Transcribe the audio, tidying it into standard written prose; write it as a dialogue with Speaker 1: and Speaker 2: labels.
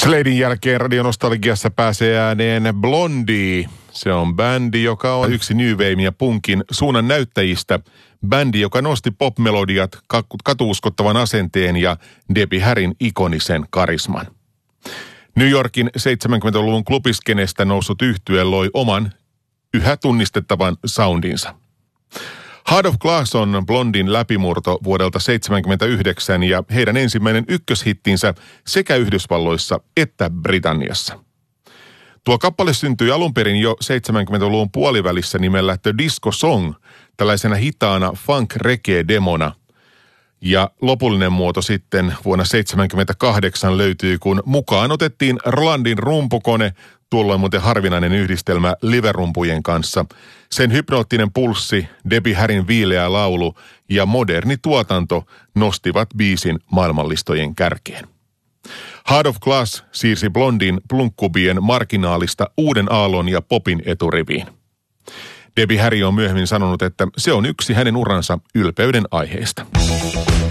Speaker 1: Sladen jälkeen Radionostalgiassa pääsee ääneen Blondie. Se on bändi, joka on yksi New Waven ja punkin suunnan näyttäjistä. Bändi, joka nosti popmelodiat, katuuskottavan asenteen ja Debbie Harryn ikonisen karisman. New Yorkin 70-luvun klubiskenestä noussut yhtye loi oman, yhä tunnistettavan soundinsa. Heart of Glass on Blondin läpimurto vuodelta 1979 ja heidän ensimmäinen ykköshittinsä sekä Yhdysvalloissa että Britanniassa. Tuo kappale syntyi alun perin jo 70-luvun puolivälissä nimellä The Disco Song, tällaisena hitaana funk-reggae-demona. Ja lopullinen muoto sitten vuonna 1978 löytyi, kun mukaan otettiin Rolandin rumpukone, tuolloin muuten harvinainen yhdistelmä liverumpujen kanssa. Sen hypnoottinen pulssi, Debbie Harryn viileä laulu ja moderni tuotanto nostivat biisin maailmanlistojen kärkeen. Heart of Glass siirsi Blondin plunkkubien marginaalista uuden aallon ja popin eturiviin. Debbie Harry on myöhemmin sanonut, että se on yksi hänen uransa ylpeyden aiheista.